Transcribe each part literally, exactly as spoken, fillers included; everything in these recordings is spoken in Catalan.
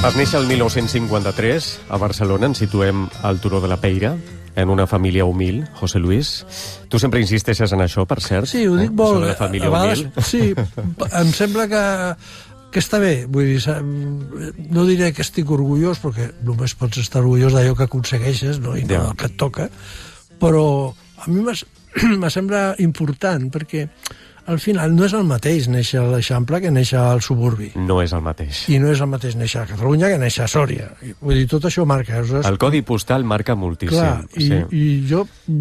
Vas néixer el mil nou-cents cinquanta-tres, a Barcelona, ens situem al Turó de la Peira, en una família humil, José Luis. Tu sempre insisteixes en això, per cert? Sí, ho dic eh? molt. Sobre la família a vegades, humil. Sí, em sembla que, que està bé. Vull dir, no diré que estic orgullós, perquè només pots estar orgullós d'allò que aconsegueixes, no? I no del que et toca, però a mi me sembla important, perquè al final no és el mateix néixer a l'Eixample que néixer al suburbi. No és el mateix. I no és el mateix néixer a Catalunya que néixer a Sòria. Vull dir, tot això marca. Saps? El codi postal marca moltíssim. Clar, i, sí. i jo,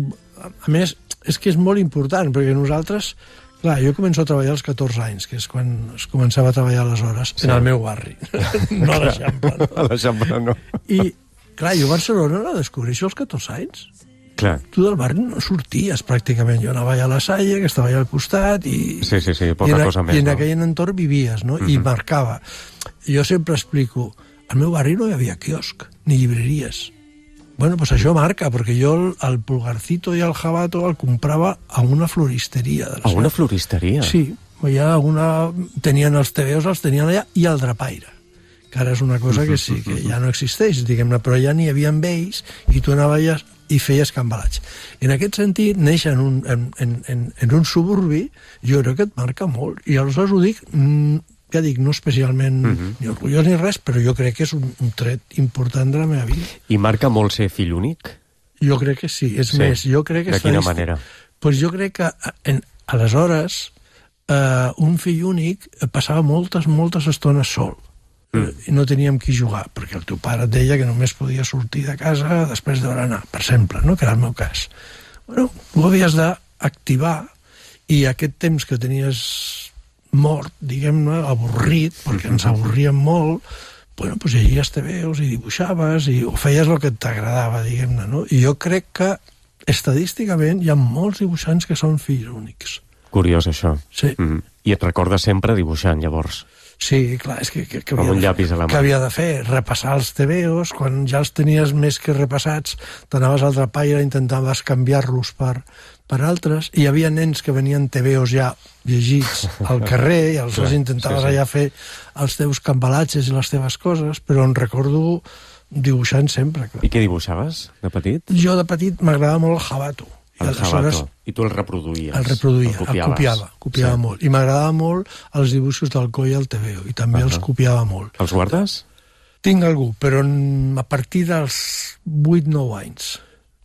a més, és que és molt important, perquè nosaltres, clar, jo començo a treballar als catorze anys, que és quan es començava a treballar aleshores, sí. En el meu barri, no a l'Eixample. No? A l'Eixample no. I, clar, jo a Barcelona la descobreixo als catorze anys. Clar. Tu del barri no sorties pràcticament. Jo anava a la Salle, que estava allà al costat, i, sí, sí, sí, poca i, en, cosa més, i en no? aquell entorn vivies, no? Uh-huh. I marcava. Jo sempre explico, al meu barri no hi havia quiosc, ni llibreries. Bueno, doncs això marca, perquè jo el, el pulgarcito i el jabato el comprava a una floristeria. De la a una floristeria? Sí, hi ha alguna... tenien els tebeos, els tenien allà, i el drapaire, que ara és una cosa que sí, que ja no existeix, diguem-ne, però ja n'hi havia amb ells, i tu anaves i feies cambalatge. En aquest sentit, néixer en un, en, en, en un suburbi, jo crec que et marca molt. I aleshores ho dic, ja dic, no especialment uh-huh. ni orgullós ni res, però jo crec que és un, un tret important de la meva vida. I marca molt ser fill únic? Jo crec que sí. És sí. més, jo crec que... De quina manera? Pues jo crec que, en, aleshores, eh, un fill únic passava moltes, moltes estones sol. Mm. I no teníem qui jugar, perquè el teu pare et deia que només podia sortir de casa després d'hora anar, per exemple, no? Que era el meu cas. Bueno, ho havies d'activar, i aquest temps que tenies mort, diguem-ne, avorrit, perquè ens avorríem molt, bueno, doncs llegies tebeos i dibuixaves, i o feies el que t'agradava, diguem-ne, no? I jo crec que, estadísticament, hi ha molts dibuixants que són fills únics. Curiós, això. Sí. Mm. I et recordes sempre dibuixant, llavors? Sí, clar, és que, que, que, havia, un llapis a la mà. Que havia de fer, repassar els tebeos, quan ja els tenies més que repassats, t'anaves al drapaire, intentaves canviar-los per, per altres, i hi havia nens que venien tebeos ja llegits al carrer, i els Clar, intentaves sí, sí. allà fer els teus cambalatges i les teves coses, però en recordo dibuixant sempre. Clar. I què dibuixaves, de petit? Jo de petit m'agradava molt el jabato. El jabato. I tu el reproduïes? El reproduïa, el, el copiava, copiava sí. molt. I m'agradava molt els dibuixos del Coi al tebeo, i també uh-huh. els copiava molt. Els guardes? Tinc algú, però a partir dels vuit nou anys.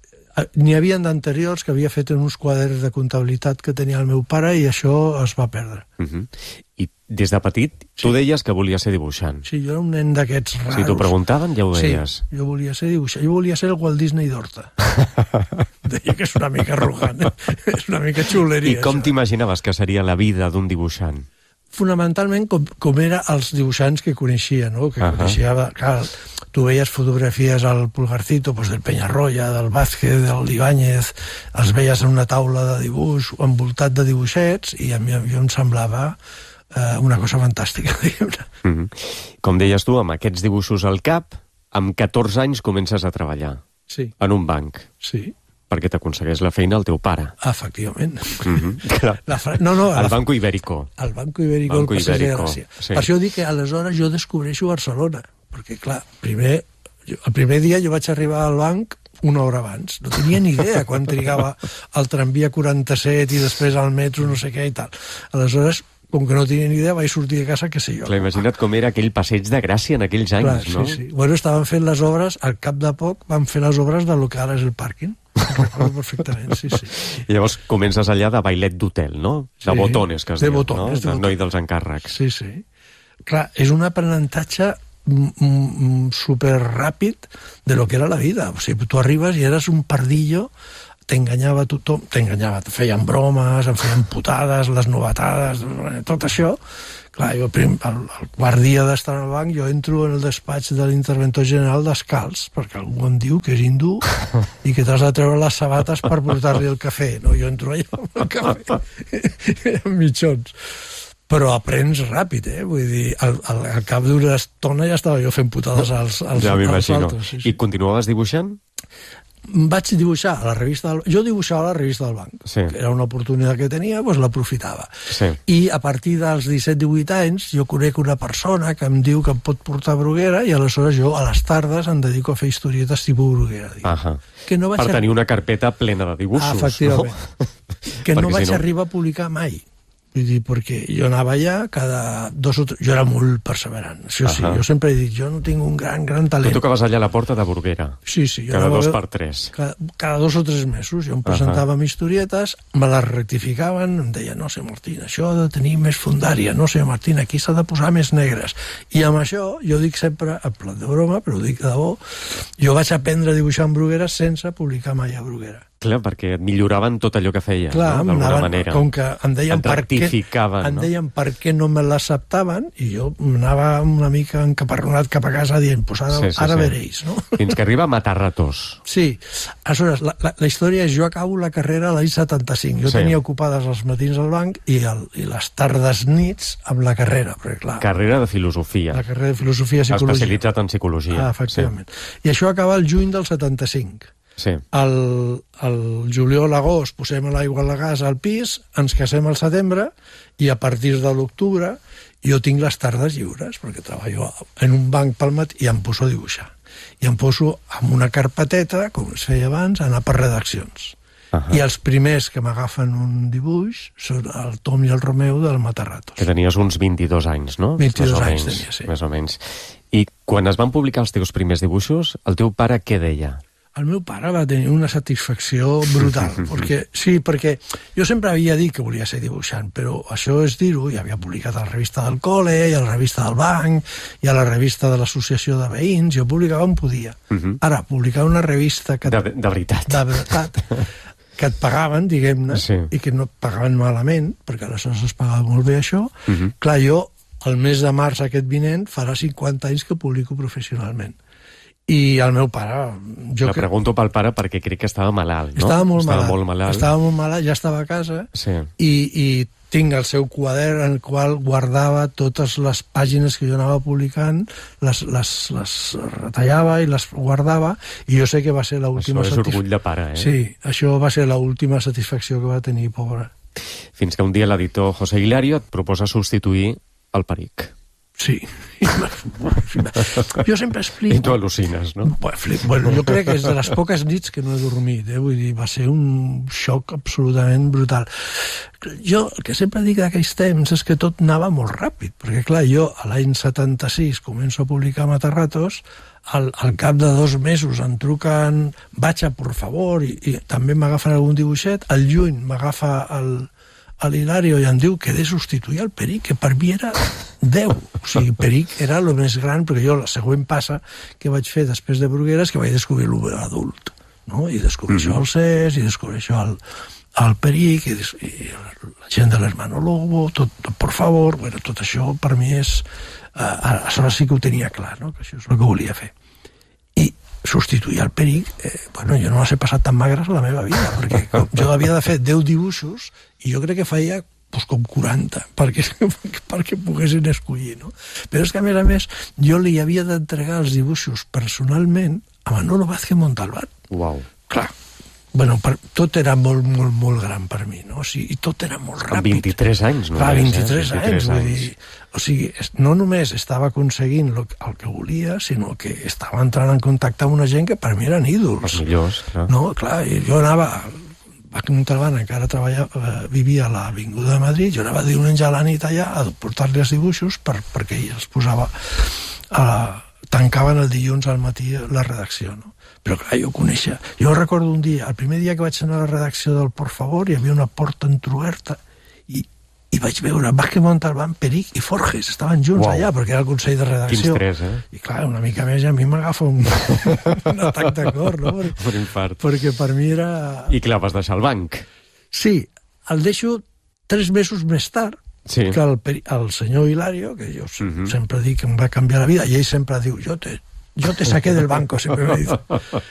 N'hi havia d'anteriors que havia fet en uns quaderns de comptabilitat que tenia el meu pare, i això es va perdre. Uh-huh. I des de petit, sí. tu deies que volies ser dibuixant. Sí, jo era un nen d'aquests raros. Si t'ho preguntaven, ja ho deies. Sí, jo volia ser dibuixant. Jo volia ser el Walt Disney d'Horta. Deia que és una mica arrogant, eh? És una mica xuleria. I com t'imaginaves que seria la vida d'un dibuixant? Fonamentalment com, com eren els dibuixants que coneixia, no? Que uh-huh. coneixia, clar, tu veies fotografies al Pulgarcito, pues, del Peñarroya, del Vázquez, del Ibáñez, els veies en una taula de dibuix, envoltat de dibuixets, i a mi, a mi em semblava eh, una cosa fantàstica, diguem-ne. Uh-huh. Com deies tu, amb aquests dibuixos al cap, amb catorze anys comences a treballar. Sí. En un banc. Sí. Perquè t'aconsegueix la feina el teu pare. Efectivament. Mm-hmm. La fra... no, no, el Banco Ibérico. El Banco Ibérico, Banco el Passeig de Ibérico, Gràcia. sí. Per això dic que aleshores jo descobreixo Barcelona. Perquè, clar, primer, jo, el primer dia jo vaig arribar al banc una hora abans. No tenia ni idea quan trigava el tramvia quaranta-set i després al metro no sé què i tal. Aleshores, com que no tenia ni idea, vaig sortir de casa, què sé jo. Clar, imagina't com era aquell passeig de Gràcia en aquells anys, clar, no? Sí, sí. Bueno, estaven fent les obres, al cap de poc van fer les obres del que ara és el pàrquing. Ho recordo perfectament, sí, sí. I llavors comences allà de bailet d'hotel, no? De sí, botones, que es de diu, botones, no? de Del noi dels encàrrecs. Sí, sí. Clar, és un aprenentatge superràpid de lo que era la vida. O sigui, tu arribes i eres un pardillo, t'enganyava tothom, t'enganyava, te feien bromes, em feien putades, les novetades, tot això. Clar, jo prim, el, el quart dia d'estar al banc jo entro en el despatx de l'interventor general descalç, perquè algú em diu que és hindú i que t'has de treure les sabates per portar-li el cafè. No, jo entro allà amb el cafè, amb mitjons. Però aprens ràpid, eh? Vull dir, al, al, al cap d'una estona ja estava jo fent putades als, als, ja als altres. Sí, I continuaves dibuixant? vaig dibuixar a la revista del... Jo dibuixava a la revista del banc, sí. que era una oportunitat que tenia, doncs l'aprofitava. Sí. I a partir dels disset divuit anys jo conec una persona que em diu que em pot portar a Bruguera i aleshores jo a les tardes em dedico a fer historietes tipus Bruguera. Ahà. Que no vaig per a... tenir una carpeta plena de dibuixos. Ah, efectivament. No? Que no vaig si no... arribar a publicar mai. Vull dir, perquè jo anava allà cada dos o tres... Jo era molt perseverant, això sí. Uh -huh. Jo sempre he dit, jo no tinc un gran, gran talent. Tu tocaves allà a la porta de Bruguera. Sí, sí. Jo cada dos a... per tres. Cada, cada dos o tres mesos. Jo em presentava uh -huh. amb historietes, me les rectificaven, em deien, no sé, Martín, això ha de tenir més fundària, no sé, Martín, aquí s'ha de posar més negres. I amb això, jo dic sempre, en plat de broma, però ho dic de debò, jo vaig aprendre a dibuixar en Bruguera sense publicar mai a Bruguera. Clar, perquè et milloraven tot allò que feia, clar, no? D'alguna manera. Com que em deien, per què, em no? deien per què no me l'acceptaven i jo anava una mica encaparronat cap a casa dient, pues ara, sí, sí, ara sí. veréis, no? Fins que arriba a matar ratós. Sí. Aleshores, la, la, la història és, jo acabo la carrera a l'any setanta-cinc. Jo sí. tenia ocupades els matins al banc i, el, i les tardes nits amb la carrera, perquè clar... Carrera de filosofia. La carrera de filosofia i psicologia. Especialitzat en psicologia. Ah, efectivament. Sí. I això acaba el juny del setanta-cinc. Sí. El, el juliol, agost, posem l'aigua al gas al pis, ens casem al setembre i a partir de l'octubre jo tinc les tardes lliures, perquè treballo en un banc pel matí i em poso a dibuixar. I em poso amb una carpeteta, com es feia abans, a anar per redaccions. Uh -huh. I els primers que m'agafen un dibuix són el Tom i el Romeu del Matarratos. Que tenies uns vint-i-dos anys, no? vint-i-dos anys tenia, sí. Més o menys. I quan es van publicar els teus primers dibuixos, el teu pare què deia? El meu pare va tenir una satisfacció brutal, perquè, sí, perquè jo sempre havia dit que volia ser dibuixant, però això és dir-ho, i havia publicat a la revista del col·le, i a la revista del banc, i a la revista de l'associació de veïns, jo publicava on podia. Uh -huh. Ara, publicar una revista que... De, de veritat. De veritat. Que et pagaven, diguem-ne, sí. i que no et pagaven malament, perquè aleshores es pagava molt bé això. Uh -huh. Clar, jo, el mes de març aquest vinent, farà cinquanta anys que publico professionalment. I el meu pare... Jo La que... pregunto pel pare perquè crec que estava malalt, no? Estava molt, estava malalt. molt malalt. Estava molt malalt, ja estava a casa, sí. i, i tinc el seu quadern en el qual guardava totes les pàgines que jo anava publicant, les, les, les retallava i les guardava, i jo sé que va ser l'última... Això és satisf... orgull de pare, eh? Sí, això va ser l'última satisfacció que va tenir, pobre. Fins que un dia l'editor José Hilario et proposa substituir el Peric. Sí. Jo sempre explico... I tu al·lucines, no? Bueno, jo crec que és de les poques nits que no he dormit, eh? Vull dir, va ser un xoc absolutament brutal. Jo el que sempre dic d'aquells temps és que tot anava molt ràpid, perquè clar, jo a l'any setanta-sis començo a publicar Matarratos, al, al cap de dos mesos em truquen, vaig a por favor, i, i també m'agafen algun dibuixet, al juny m'agafa el a l'Hilario i em diu que he de substituir el Peric, que per mi era deu. O sigui, Peric era el més gran, perquè jo la següent passa que vaig fer després de Bruguera és que vaig descobrir l'adult, no? I descobrir això al Cés, i descobrir això al, al Peric, i, i la gent de l'Hermano Lobo, tot, por favor, bueno, tot això per mi és... Uh, aleshores sí que ho tenia clar, no? Que això és el que volia fer. I substituir el Peric, eh, bueno, jo no les he passat tan magres a la meva vida, perquè jo havia de fer deu dibuixos i jo crec que feia pues, com quaranta, perquè, perquè poguessin escollir, no? Però és que, a més a més, jo li havia d'entregar els dibuixos personalment a Manolo Vázquez Montalbán. Uau. Clar, bueno, per, tot era molt, molt, molt gran per mi, no? O sigui, i tot era molt ràpid. Amb vint-i-tres anys, no? Clar, vint-i-tres eh? anys, vull dir... O sigui, no només estava aconseguint el que volia, sinó que estava entrant en contacte amb una gent que per mi eren ídols. Els millors, clar. No, clar, jo anava... Vázquez Montalbán encara treballava, vivia a l'Avinguda de Madrid, jo anava diumenge a la nit allà a portar-li els dibuixos per, perquè ell els posava... A, tancaven el dilluns al matí la redacció, no? Però clar, jo coneixia... Jo recordo un dia, el primer dia que vaig anar a la redacció del Por Favor, hi havia una porta entreoberta i, i vaig veure Vázquez Montalbán, Peric i Forges, estaven junts wow. allà, perquè era el consell de redacció. Quins tres, eh? I clar, una mica més a mi m'agafa un, un atac de cor, no? Per, un infart. Perquè per mi era... I clar, vas deixar el banc. Sí, el deixo tres mesos més tard, sí. que el, el senyor Hilario, que jo uh -huh. sempre dic que em va canviar la vida, i ell sempre diu, jo te, jo te saqué del banco, sempre me diu.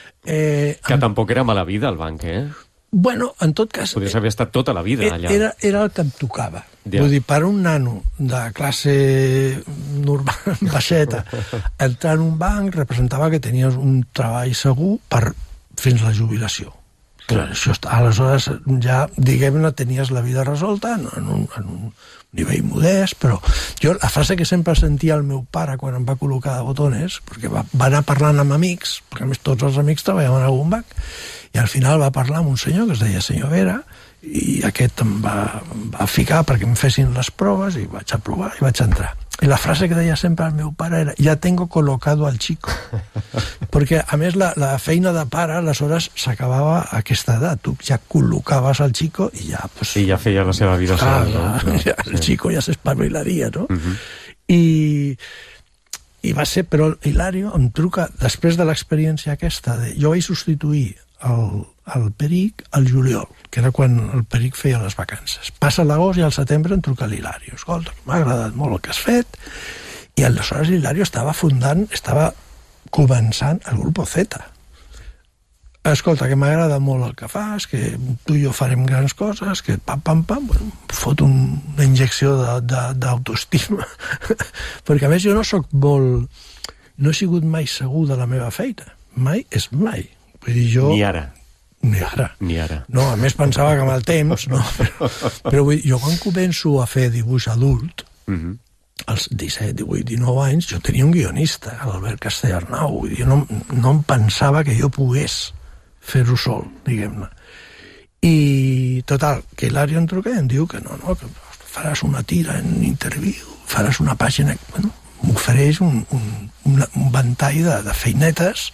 Eh, que amb... tampoc era mala vida, el banc, eh? Bueno, en tot cas... Podries haver estat tota la vida allà. Era, era el que em tocava. Ja. Vull dir, per un nano de classe normal, baixeta, entrar en un banc representava que tenies un treball segur per, fins la jubilació. Clar, això està, aleshores ja, diguem-ne, tenies la vida resolta en, en, un, en un nivell modest, però jo la frase que sempre sentia el meu pare quan em va col·locar de botones, perquè va, va anar parlant amb amics, perquè a més tots els amics treballaven a algun banc, i al final va parlar amb un senyor que es deia senyor Vera, i aquest em va, em va ficar perquè em fessin les proves, i vaig aprovar i vaig entrar. I la frase que deia sempre el meu pare era «Ya tengo colocado al chico». Perquè, a més, la, la feina de pare, aleshores, s'acabava a aquesta edat. Tu ja col·locaves al chico i ja... Pues, sí, ja feia la seva vida ah, sola. No? Ja, el chico ja s'espavilaria, no? Uh -huh. I, I va ser... Però Hilario em truca, després de l'experiència aquesta, de, jo vaig substituir el, el Peric al juliol, que era quan el Peric feia les vacances. Passa l'agost i al setembre em truca l'Hilario. Escolta, m'ha agradat molt el que has fet. I aleshores l'Hilario estava fundant, estava començant el Grupo Z. Escolta, que m'agrada molt el que fas, que tu i jo farem grans coses, que pam, pam, pam, bueno, fot un, una injecció d'autoestima. Perquè, a més, jo no sóc molt... No he sigut mai segur de la meva feina. Mai és mai. Vull dir, jo... Ni ara. Ni ara. Ni ara. No, a més pensava que amb el temps, no, però, però vull, jo quan començo a fer dibuix adult, uh -huh. als disset, divuit, dinou anys, jo tenia un guionista, l'Albert Castellarnau, vull dir, jo no, no em pensava que jo pogués fer-ho sol, diguem-ne. I, total, que Hilario em truca i em diu que no, no, que faràs una tira en interviu, faràs una pàgina... Bueno, m'ofereix un, un, un, un ventall de, de feinetes.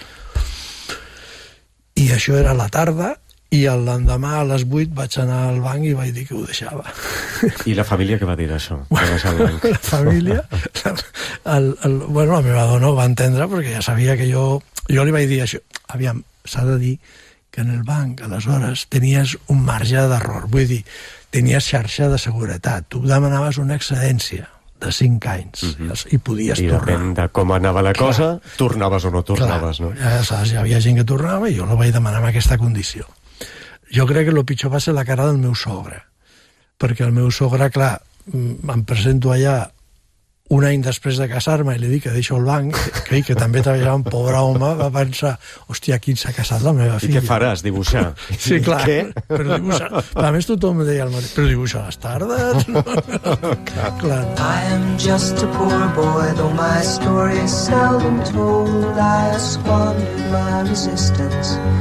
I això era a la tarda, i l'endemà a les vuit vaig anar al banc i vaig dir que ho deixava. I la família què va dir d'això? La família... El, el, bueno, la meva dona ho va entendre perquè ja sabia que jo... Jo li vaig dir això. Aviam, s'ha de dir que en el banc, aleshores, tenies un marge d'error. Vull dir, tenies xarxa de seguretat. Tu demanaves una excedència de cinc anys, uh -huh. i podies I tornar. I depèn de com anava la cosa, clar, tornaves o no tornaves, clar, no? Ja saps, hi havia gent que tornava i jo no vaig demanar amb aquesta condició. Jo crec que el pitjor va ser la cara del meu sogre, perquè el meu sogre, clar, em presento allà un any després de casar-me i li dic que deixo el banc, que ell, que també treballava un pobre home, va pensar, hòstia, aquí s'ha casat la meva filla. I què faràs, dibuixar? Sí, clar, què? Però dibuixar... A més, tothom em deia el mateix, però dibuixar a les tardes? No? Clar. Clar. I am just a poor boy, though my story is seldom told. I squandered my resistance